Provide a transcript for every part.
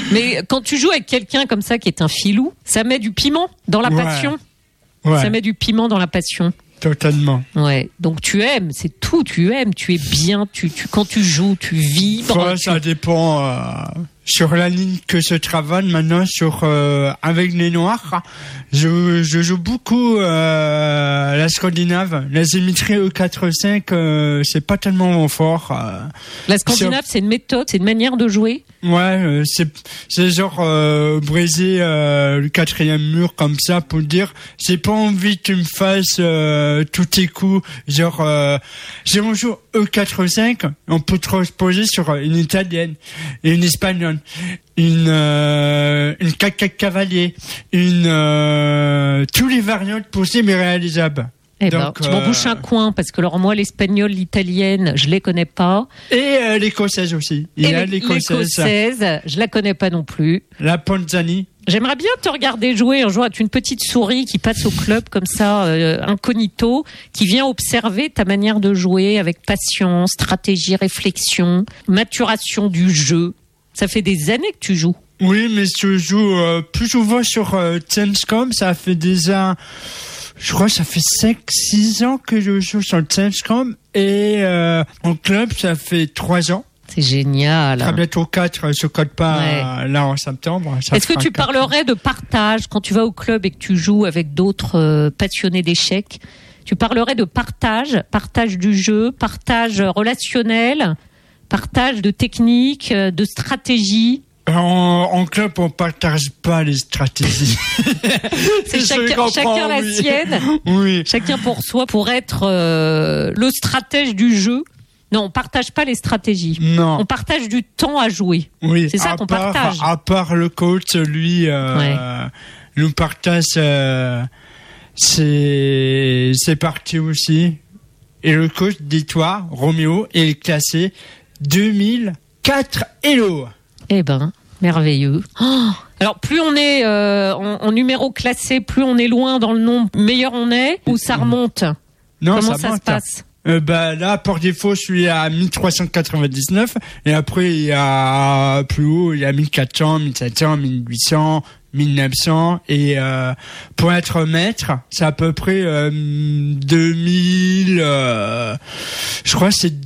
Mais quand tu joues avec quelqu'un comme ça qui est un filou, ça met du piment dans la passion. Ouais. Ça met du piment dans la passion. Totalement. Ouais. Donc tu aimes, c'est tout. Tu aimes, tu es bien. Quand tu joues, tu vibres. Ça dépend. Sur la ligne que je travaille maintenant, avec les Noirs, je joue beaucoup la scandinave. La Dimitri E4-5, c'est pas tellement mon fort. La scandinave, c'est une méthode, c'est une manière de jouer. Ouais, c'est genre briser le quatrième mur comme ça pour dire j'ai pas envie que tu me fasses tous tes coups. Genre si on joue E4-5, on peut transposer sur une italienne et une espagnole. Une 4-4 cavalier, tous les variantes possibles et réalisables. Eh ben, tu m'en bouches un coin, parce que alors moi, l'espagnole, l'italienne, je les connais pas. Et l'écossaise aussi. L'écossaise, je la connais pas non plus. La Panzani. J'aimerais bien te regarder jouer un jour avec une petite souris qui passe au club comme ça, incognito, qui vient observer ta manière de jouer avec patience, stratégie, réflexion, maturation du jeu. Ça fait des années que tu joues. Oui, mais je joue plus souvent sur Gamescom. Ça fait déjà, je crois, ça fait 5-6 ans que je joue sur Gamescom. Et en club, ça fait 3 ans. C'est génial. Très bientôt 4, je code pas là en septembre. Est-ce que tu parlerais de partage quand tu vas au club et que tu joues avec d'autres passionnés d'échecs? Tu parlerais de partage du jeu, partage relationnel, partage de technique, de stratégie. En club, on partage pas les stratégies. C'est chacun la sienne. Oui. Chacun pour soi, pour être le stratège du jeu. Non, on partage pas les stratégies. Non. On partage du temps à jouer. Oui. C'est ça qu'on partage. À part le coach, lui, nous partage ses parties aussi. Et le coach, dis-toi, Roméo, est classé 2004 Hello. Eh ben, merveilleux. Oh, alors, plus on est en numéro classé, plus on est loin dans le nombre, meilleur on est, ou ça remonte? Non, comment ça monte. Se passe? Là, par défaut, je suis à 1399, et après, il y a plus haut, il y a 1400, 1700, 1800, 1900, et pour être maître, c'est à peu près 2000, je crois que c'est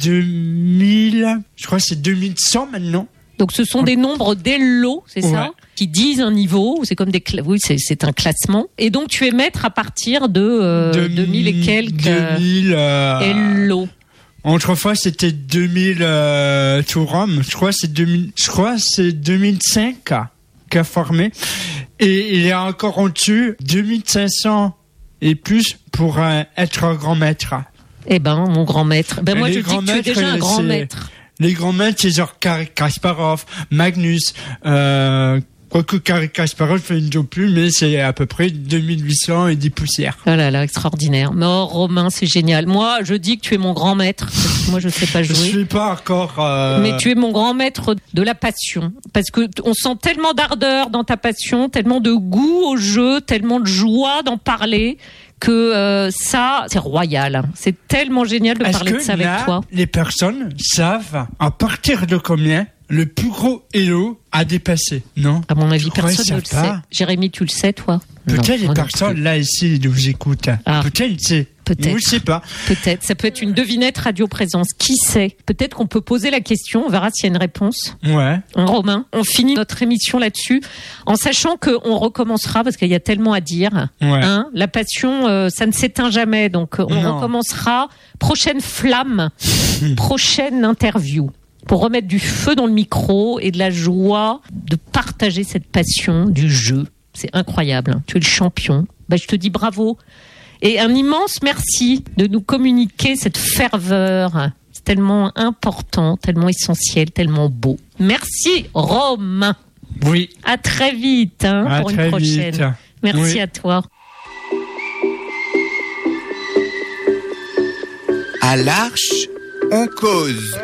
2100 maintenant. Donc ce sont des nombres d'Elo, c'est ça, qui disent un niveau. C'est comme c'est un classement. Et donc tu es maître à partir de 2000 et quelques 2000 Elo. Autrefois c'était 2000 Touram. Je crois que c'est 2005 qu'a formé. Et il est encore en dessus 2500 et plus pour être grand maître. Eh ben mon grand maître. Ben moi je dis que tu es déjà un grand maître. Les grands maîtres, c'est genre Kasparov, Magnus, quoique Kasparov fait une job plus, mais c'est à peu près 2800 et 10 poussières. Oh là là, extraordinaire. Mais Romain, c'est génial. Moi, je dis que tu es mon grand maître. Parce que moi, je sais pas jouer. Je suis pas encore. Mais tu es mon grand maître de la passion. Parce que on sent tellement d'ardeur dans ta passion, tellement de goût au jeu, tellement de joie d'en parler. Que ça, c'est royal. C'est tellement génial de parler de ça avec toi. Les personnes savent à partir de combien le plus gros Hello a dépassé, non? À mon avis, personne ne le sait. Jérémy, tu le sais, toi? Peut-être les personnes là ici nous écoutent. Peut-être il sait. Peut-être. Moi, je sais pas. Peut-être. Ça peut être une devinette radio présence. Qui sait? Peut-être qu'on peut poser la question. On verra s'il y a une réponse. Ouais. Romain, on finit notre émission là-dessus en sachant qu'on recommencera parce qu'il y a tellement à dire. Ouais. Hein, la passion, ça ne s'éteint jamais. Donc, on recommencera. Prochaine flamme. Prochaine interview. Pour remettre du feu dans le micro et de la joie de partager cette passion du jeu. C'est incroyable. Tu es le champion. Je te dis bravo. Et un immense merci de nous communiquer cette ferveur. C'est tellement important, tellement essentiel, tellement beau. Merci Romain. Oui. À très vite pour une prochaine. Vite. Merci à toi. À l'Arche, on cause.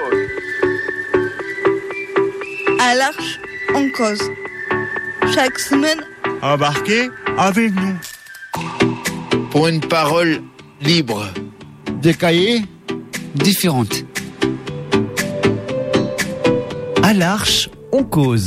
À l'Arche, on cause. Chaque semaine, embarquez avec nous. Pour une parole libre. Des cahiers différentes. À l'Arche, on cause.